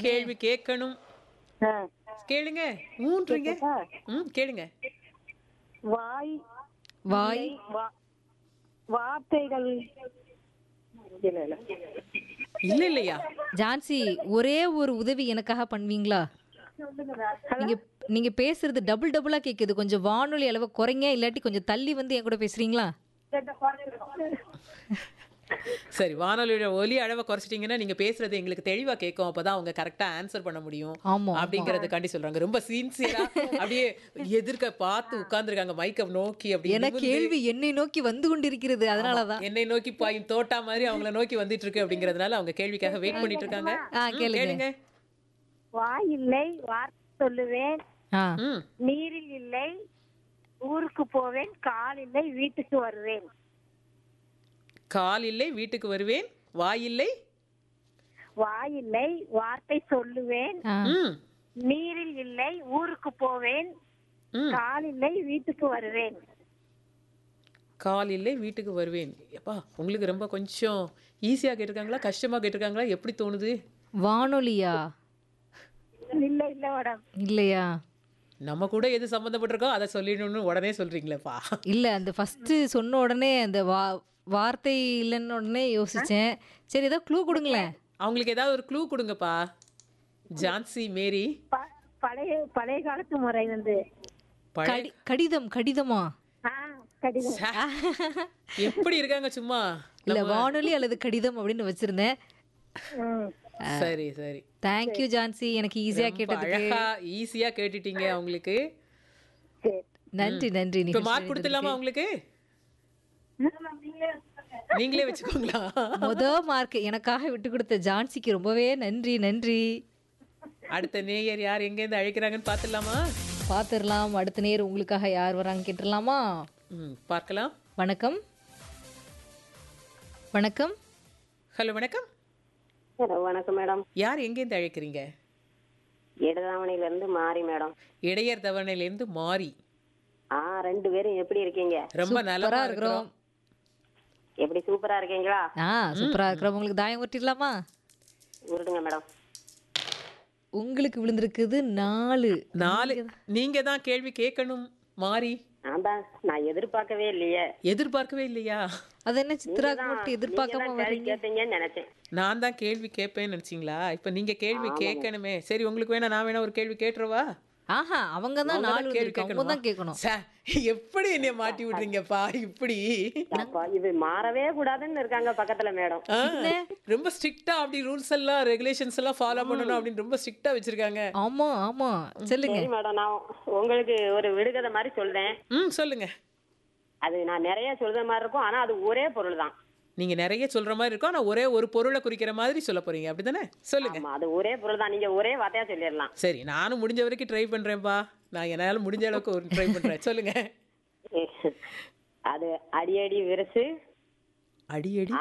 கேள்வி கேட்கணும். ஆ. கேளுங்க. ஊன்றீங்க. கேட்கட்டா? கேளுங்க. வாய் வாய் இல்லை, வார்த்தைகள் இல்ல இல்ல இல்ல இல்லையா? ஜான்சி ஒரே ஒரு உதவி எனக்காக பண்ணுவீங்களா? நீங்க நீங்க பேசுறது டபுள் டபுளா கேக்குது. கொஞ்சம் வானொலி அளவை குறைங்க, இல்லாட்டி கொஞ்சம் தள்ளி வந்து என் கூட பேசுறீங்களா? சரி, வானொலியோட ஒலி அளவை குறைச்சிட்டீங்கன்னா நீங்க பேசுறது எங்களுக்கு தெளிவா கேட்கும். அப்பதான் அவங்க கரெக்டா ஆன்சர் பண்ண முடியும் ஆமா, அப்படிங்கறதுக்காண்டி சொல்றாங்க. ரொம்ப சின்சியரா அப்படியே எதிர்க்க பார்த்து உட்கார்ந்துருக்காங்க மைக்க நோக்கி. அப்படி என நிமிர்ந்து, கேள்வி என்னை நோக்கி வந்து கொண்டிருக்கிறது, அதனாலதான். என்னை நோக்கி பாயும் தோட்டா மாதிரி அவங்கள நோக்கி வந்துட்டு இருக்கு அப்படிங்கறதுனால அவங்க கேள்விக்காக வெயிட் பண்ணிட்டு இருக்காங்க. கேளுங்க. கேளுங்க. வாய் இல்லை, வார்த்தை சொல்லுவேன், ஆ, ம் நீரில் இல்லை, ஊருக்கு போவேன், கால் இல்லை, வீட்டுக்கு வருவேன். கால் இல்லை வீட்டுக்கு வருவேன், வாய் இல்லை. வாய் இல்லை, வார்த்தை சொல்லுவேன், ஆ. ம் நீரில் இல்லை, ஊருக்கு போவேன், ம் கால் இல்லை, வீட்டுக்கு வருவேன். கால் இல்லை வீட்டுக்கு வருவேன். எப்பா உங்களுக்கு ரொம்ப கொஞ்சம் ஈஸியா கேட்டிருக்காங்களா கஷ்டமா கேட்டிருக்காங்களா எப்படி தோணுது? வானொலியா? இல்ல இல்ல மேடம். இல்லையா? நம்ம கூட எது சம்மந்தப்பட்டிருக்கோ அதை சொல்லிடணும்னு உடனே சொல்றீங்களேப்பா. இல்ல, அந்த ஃபர்ஸ்ட் சொன்ன உடனே அந்த வார்த்தை இல்லைன்னு உடனே யோசிச்சேன். சரி, ஏதோ க்ளூ கொடுங்களேன். அவங்களுக்கு ஏதாவது ஒரு க்ளூ கொடுங்கப்பா. ஜான்சி மேரி. பழைய பழைய காலத்து முறை வந்து கடிதம். கடிதமா? ஆ, கடிதம். ச்சே, எப்படி இருக்காங்க சும்மா. இல்ல, வானொலி அல்லது கடிதம் அப்படின்னு வச்சிருந்தேன். ம். சரி சரி, தேங்க்யூ ஜான்சி, எனக்கு ஈஸியா ரொம்ப கேட்டதுக்கு. அழகா ஈஸியா கேட்டுட்டீங்க. அவங்களுக்கு சரி. நன்றி நன்றி. இப்ப நிகழ்ச்சி மார்க் கொடுத்துடலாமா? உங்களுக்கு நீங்களே வச்சுக்கோங்களா? மார்க் எனக்காக விட்டு கொடுத்த ஜான்சிக்கு ரொம்பவே நன்றி நன்றி. அடுத்த நேயர் யார் எங்க இருந்து அழைக்கிறாங்கன்னு பாத்துடலாமா? பாத்துடலாம். அடுத்த நேரம் உங்களுக்காக யார் வராங்க கேட்டுடலாமா? பார்க்கலாம். வணக்கம். வணக்கம். ஹலோ வணக்கம். ஹலோ வணக்கம் மேடம். யார் எங்க இருந்து அழைக்கிறீங்க? இடதாவணையில இருந்து மாறி மேடம். இடையர் தவணையில இருந்து மாறி. ரெண்டு பேரும் எப்படி இருக்கீங்க? ரொம்ப நல்லா இருக்கிறோம். எப்படி சூப்பரா இருக்கீங்களா? சூப்பரா இருக்கிறோம். உங்களுக்கு தாயம் ஒட்டிடலாமா? உருடுங்க மேடம். உங்களுக்கு விழுந்திருக்குது 4. நீங்க தான் கேள்வி கேட்கணும் மாறி. நான் எதிர்பார்க்கவே இல்லையே. எதிர்பார்க்கவே இல்லையா? அது என்ன சித்ராக்கு மட்டும் எதிர்பார்க்காம வரீங்க? கேட்பீங்கன்னு நினைச்சேன். நான் தான் கேள்வி கேட்பேன்னு நினைச்சீங்களா? இப்ப நீங்க கேள்வி கேட்கணுமே. சரி, உங்களுக்கு வேணா நான் வேணா ஒரு கேள்வி கேட்டுருவா? அவங்க தான் 4 அவங்க தான் கேட்கணும். எப்படி என்னைய மாட்டி விடுறீங்கப்பா இப்படி? இது மாறவே கூடாதுன்னு இருக்காங்க பக்கத்துல மேடம். ரொம்ப ஸ்ட்ரிக்ட்டா அப்படி ரூல்ஸ் எல்லாம் ரெகுலேஷன்ஸ் எல்லாம் ஃபாலோ பண்ணணும் அப்படின்னு ரொம்ப ஸ்ட்ரிக்ட்டா வச்சிருக்காங்க. ஆமா ஆமா, சொல்லுங்க. சரி மேடம், நான் உங்களுக்கு ஒரு விடுகதை மாதிரி சொல்றேன். சொல்லுங்க. அது நான் நிறைய சொல்ற மாதிரி இருக்கும், ஆனா அது ஒரே பொருள் தான். நீங்க நிறைய சொல்ற மாதிரி இருக்கும், ஆனா ஒரே ஒரு பொருளை குறிக்கிற மாதிரி சொல்ல போறீங்க, அப்படிதானே? சொல்லுங்க. அது ஒரே பொருள் தான். நீங்க ஒரே வார்த்தையா சொல்லிடலாம். சரி, நானும் முடிஞ்ச வரைக்கும் ட்ரை பண்றேன்ப்பா. நான் என்னால முடிஞ்ச அளவுக்கு ஒரு ட்ரை பண்றேன். சொல்லுங்க. அது அடியடி விரசு, அடியடி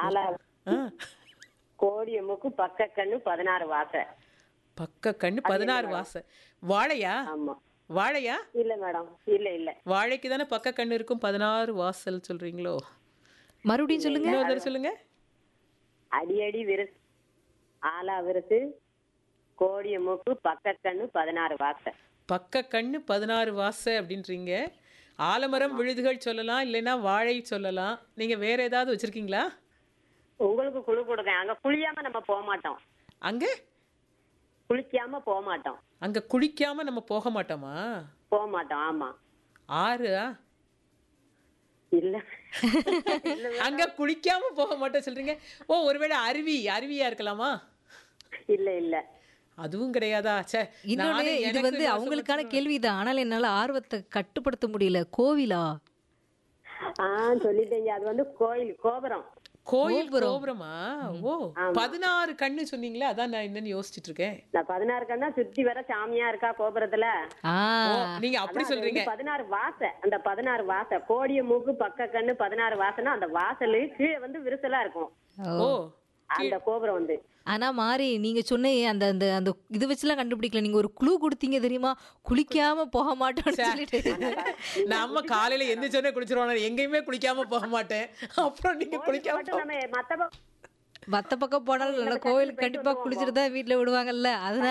கோடி மூக்கு, பக்க கண்ணு, 16 வாசை. பக்க கண்ணு 16 வாசை. வாழையா? ஆமா. வாழையா? இல்ல மேடம், இல்ல இல்ல. வாழைக்கு தானே பக்க கண்ணு இருக்கும், 16 வாசல் சொல்றீங்களோ? மறுபடியும் சொல்லுங்க. இன்னொரு சொல்லுங்க. அடியடி விரசு, ஆலா விரசு, கோடிய மூக்கு, பக்க கண்ணு, 16 வாசை. பக்க கண்ணு 16 வாசை அப்படின்றீங்க. ஆலமரம் விழுதுகள் சொல்லலாம், இல்லைன்னா வாழை சொல்லலாம். நீங்க வேற ஏதாவது வச்சிருக்கீங்களா? உங்களுக்கு குழு கொடுங்க. அங்க குளியாம நம்ம போக மாட்டோம். அங்க குளிக்காம போக மாட்டோம். அங்க குளிக்காம நம்ம போக மாட்டோமா? போக மாட்டோம். ஆமா. ஆறா? இல்ல. அங்க குளிக்காம போக மாட்டோம் சொல்றீங்க. ஓ, ஒருவேளை அருவியா இருக்கலாமா? இல்ல இல்ல, அதுவும் கிடையாதா? இன்னொன்னு, இது அவங்களுக்கான கேள்விதான், ஆனால் என்னால ஆர்வத்தை கட்டுப்படுத்த முடியல. கோவிலா? சொல்லிட்டீங்க. அது கோயில் கோபுரம். கோயில் கோபுரமா? ஓ, 16 கண்ணு சொன்னீங்களே, அதான் நான் என்னன்னு யோசிச்சுட்டு இருக்கேன். 16 கண்ணா சுத்தி வர சாமியா இருக்கா கோபுரத்துல. நீங்க அப்படி சொல்றீங்க. 16 வாசை. அந்த 16 வாசை, கோடிய மூக்கு, பக்க கண்ணு, 16 வாசைனா அந்த வாசலு கீழே விரிசலா இருக்கும். ஓ, அந்த கோபுரம் ஆனா மாறி, நீங்க சொன்ன அந்த அந்த அந்த இது வச்சுலாம் கண்டுபிடிக்கல. நீங்க ஒரு குளூ கொடுத்தீங்க தெரியுமா? குளிக்காம போக மாட்டோம்னு சொல்லிட்டு. நம்ம காலையில எந்திரிச்சோடனே குளிச்சிருவோம், எங்கேயுமே குளிக்காம போக மாட்டேன். அப்புறம் நீங்க குளிக்காம மத்த பக்கம் போனாலும் கோயிலுக்கு கண்டிப்பா குளிச்சுட்டு தான் வீட்டுல விடுவாங்கல்ல, அதனால